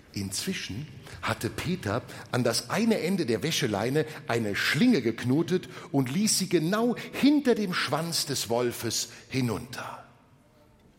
Inzwischen hatte Peter an das eine Ende der Wäscheleine eine Schlinge geknotet und ließ sie genau hinter dem Schwanz des Wolfes hinunter.